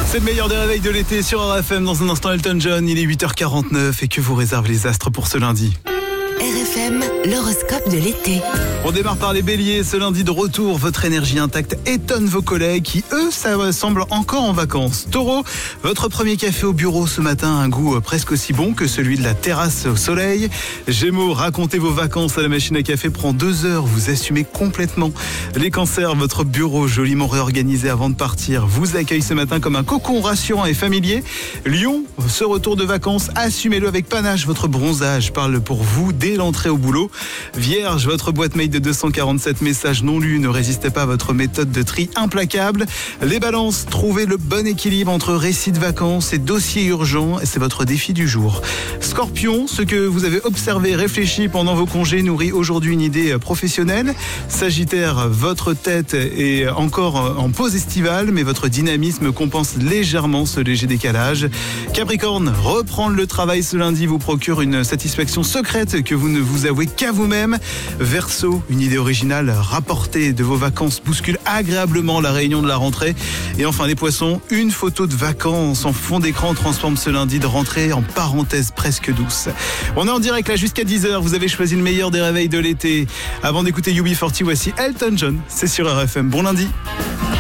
C'est le meilleur des réveils de l'été sur RFM. Dans un instant, Elton John, il est 8h49 et que vous réservent les astres pour ce lundi? RFM, l'horoscope de l'été. On démarre par les béliers. Ce lundi de retour, votre énergie intacte étonne vos collègues qui, eux, ça semble encore en vacances. Taureau, votre premier café au bureau ce matin a un goût presque aussi bon que celui de la terrasse au soleil. Gémeaux, racontez vos vacances à la machine à café prend 2 heures. Vous assumez complètement. Les cancers, votre bureau joliment réorganisé avant de partir vous accueille ce matin comme un cocon rassurant et familier. Lion, ce retour de vacances, assumez-le avec panache. Votre bronzage parle pour vous dès l'entrée au boulot. Vierge, votre boîte mail de 247 messages non lus ne résistait pas à votre méthode de tri implacable. Les balances, trouvez le bon équilibre entre récits de vacances et dossiers urgents. C'est votre défi du jour. Scorpion, ce que vous avez observé, réfléchi pendant vos congés nourrit aujourd'hui une idée professionnelle. Sagittaire, votre tête est encore en pause estivale, mais votre dynamisme compense légèrement ce léger décalage. Capricorne, reprendre le travail ce lundi vous procure une satisfaction secrète que vous ne vous avouez qu'à vous-même. Verseau, une idée originale rapportée de vos vacances bouscule agréablement la réunion de la rentrée. Et enfin les poissons, une photo de vacances en fond d'écran transforme ce lundi de rentrée en parenthèse presque douce. On est en direct là jusqu'à 10h, vous avez choisi le meilleur des réveils de l'été. Avant d'écouter UB40, voici Elton John, c'est sur RFM. Bon lundi.